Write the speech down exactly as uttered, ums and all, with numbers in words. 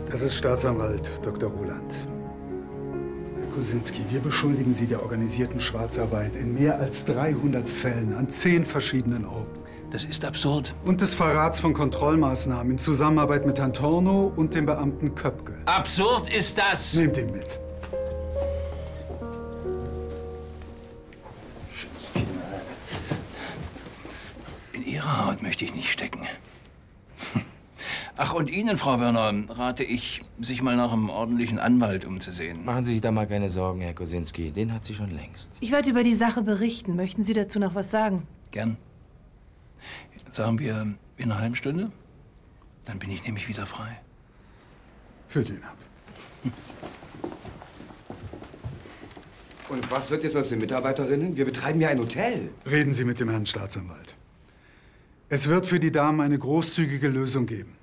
Das ist Staatsanwalt Doktor Roland. Herr Kosinski, wir beschuldigen Sie der organisierten Schwarzarbeit in mehr als dreihundert Fällen an zehn verschiedenen Orten. Das ist absurd. Und des Verrats von Kontrollmaßnahmen in Zusammenarbeit mit Herrn Tornow und dem Beamten Köpke. Absurd ist das! Nehmt ihn mit. In Ihrer Haut möchte ich nicht stecken. Ach, und Ihnen, Frau Wörner, rate ich, sich mal nach einem ordentlichen Anwalt umzusehen. Machen Sie sich da mal keine Sorgen, Herr Kosinski. Den hat sie schon längst. Ich werde über die Sache berichten. Möchten Sie dazu noch was sagen? Gern. Sagen wir in einer halben Stunde? Dann bin ich nämlich wieder frei. Führt ihn ab. Und was wird jetzt aus den Mitarbeiterinnen? Wir betreiben ja ein Hotel. Reden Sie mit dem Herrn Staatsanwalt. Es wird für die Damen eine großzügige Lösung geben.